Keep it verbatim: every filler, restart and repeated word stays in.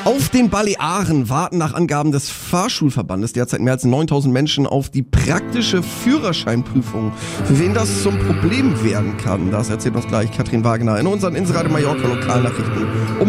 Auf den Balearen warten nach Angaben des Fahrschulverbandes derzeit mehr als neuntausend Menschen auf die praktische Führerscheinprüfung. Für wen das zum Problem werden kann, das erzählt uns gleich Katrin Wagner in unseren Inseradio Mallorca Lokalnachrichten um